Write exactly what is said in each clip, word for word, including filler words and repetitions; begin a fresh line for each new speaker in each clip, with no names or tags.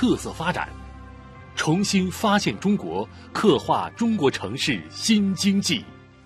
特色发展，重新发现中国，刻画中国城市新经济。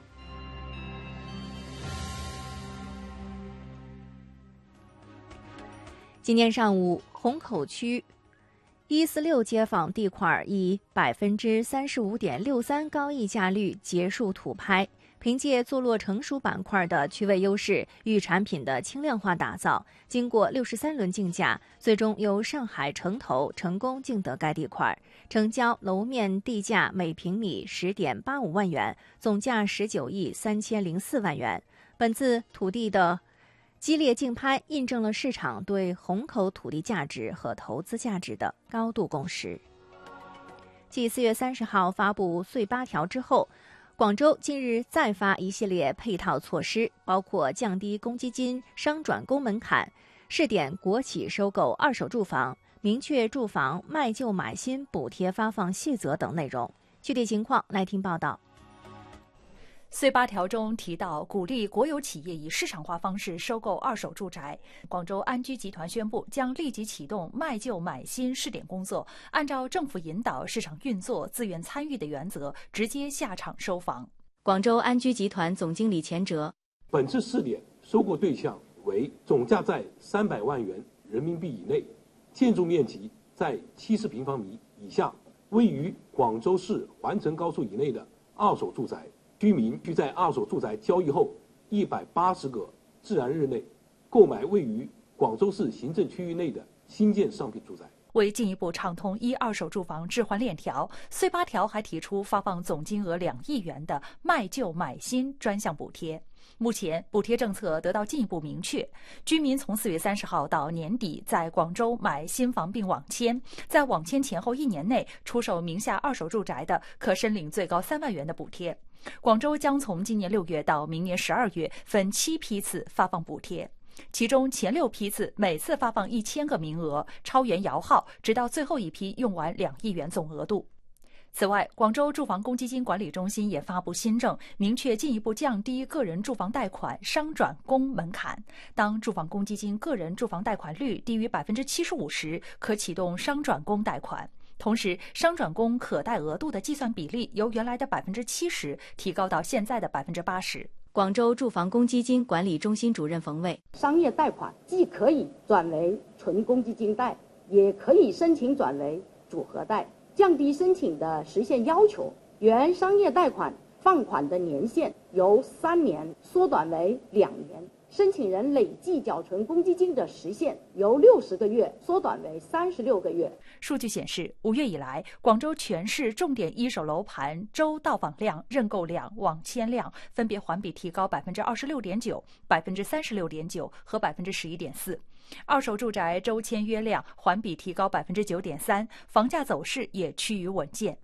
今天上午，虹口区一四六街坊地块以百分之三十五点六三高溢价率结束土拍。凭借坐落成熟板块的区位优势与产品的轻量化打造，经过六十三轮竞价，最终由上海城投成功竞得该地块，成交楼面地价每平米十点八五万元，总价十九亿三千零四万元。本次土地的激烈竞拍，印证了市场对虹口土地价值和投资价值的高度共识。继四月三十号发布岁八条之后，广州近日再发一系列配套措施，包括降低公积金商转公门槛、试点国企收购二手住房、明确住房卖旧买新补贴发放细则等内容。具体情况来听报道。
岁八条中提到，鼓励国有企业以市场化方式收购二手住宅。广州安居集团宣布将立即启动卖旧买新试点工作，按照政府引导、市场运作、自愿参与的原则，直接下场收房。
广州安居集团总经理钱哲：
本次试点收购对象为总价在三百万元人民币以内，建筑面积在七十平方米以下，位于广州市环城高速以内的二手住宅。居民需在二手住宅交易后一百八十个自然日内购买位于广州市行政区域内的新建商品住宅。
为进一步畅通一二手住房置换链条，岁八条还提出发放总金额两亿元的卖旧买新专项补贴。目前补贴政策得到进一步明确，居民从四月三十号到年底在广州买新房并网签，在网签前后一年内出售名下二手住宅的，可申领最高三万元的补贴。广州将从今年六月到明年十二月分七批次发放补贴，其中前六批次每次发放一千个名额，超员摇号，直到最后一批用完两亿元总额度。此外，广州住房公积金管理中心也发布新政，明确进一步降低个人住房贷款商转公门槛。当住房公积金个人住房贷款率低于百分之七十五时，可启动商转公贷款。同时，商转公可贷额度的计算比例由原来的百分之七十提高到现在的百分之八十。
广州住房公积金管理中心主任冯卫：
商业贷款既可以转为纯公积金贷，也可以申请转为组合贷，降低申请的实现要求。原商业贷款放款的年限由三年缩短为两年，申请人累计缴存公积金的时限由六十个月缩短为三十六个月。
数据显示，五月以来，广州全市重点一手楼盘周到访量、认购量、网签量分别环比提高百分之二十六点九、百分之三十六点九和百分之十一点四。二手住宅周签约量环比提高百分之九点三，房价走势也趋于稳健。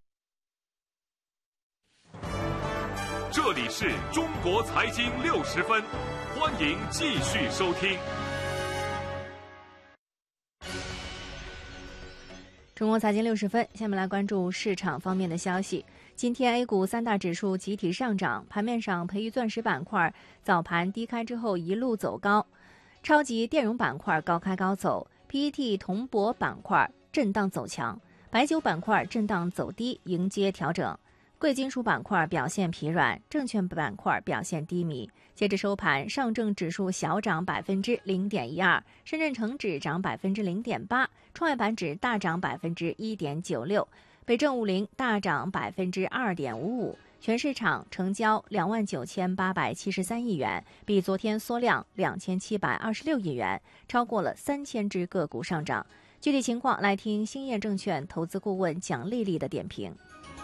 这里是中国财经六十分，欢迎继续收听。
中国财经六十分，下面来关注市场方面的消息。今天 A 股三大指数集体上涨，盘面上培育钻石板块早盘低开之后一路走高，超级电容板块高开高走， P E T 铜箔板块震荡走强，白酒板块震荡走低，迎接调整。贵金属板块表现疲软，证券板块表现低迷。截至收盘，上证指数小涨百分之零点一二，深圳成指涨百分之零点八，创业板指大涨百分之一点九六，北证五零大涨百分之二点五五。全市场成交两万九千八百七十三亿元，比昨天缩量两千七百二十六亿元，超过了三千只个股上涨。具体情况来听兴业证券投资顾问蒋丽丽的点评。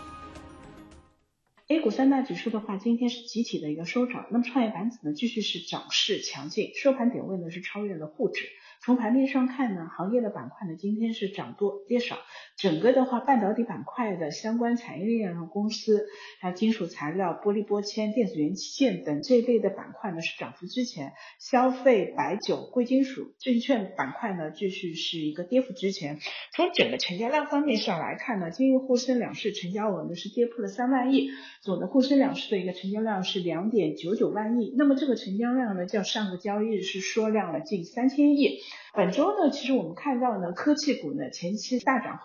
A 股三大指数的话，今天是集体的一个收涨，那么创业板指呢继续是涨势强劲，收盘点位呢是超越了沪指。从盘面上看呢，行业的板块呢今天是涨多跌少，整个的话半导体板块的相关产业链的公司，还有金属材料、玻璃玻纤、电子元件等这一类的板块呢是涨幅居前，消费、白酒、贵金属、证券板块呢继续是一个跌幅居前。从整个成交量方面上来看呢，今日沪深两市成交额呢是跌破了三万亿，总的沪深两市的一个成交量是两点九九万亿，那么这个成交量呢较上个交易日是缩量了近三千亿。本周呢，其实我们看到呢，科技股呢前期大涨